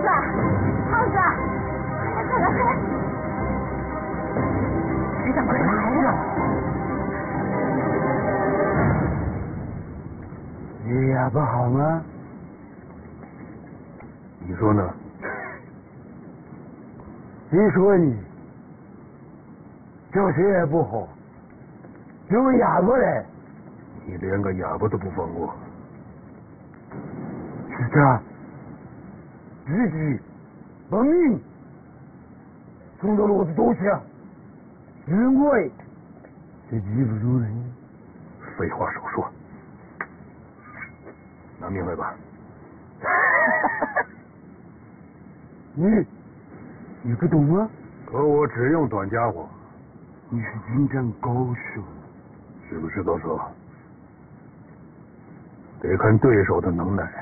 子，耗子，快来！你怎么来了？ 你哑巴好吗？ 你说呢？ 你说你就是也不好，有哑巴嘞。 你连个哑巴都不放过。 是他自己把命送到骡子头下，是我这记不住人。 废话少说，拿命来吧。 你不懂吗？ 可我只用短家伙。 你是军战高手， 是不是高手？得看对手的能耐。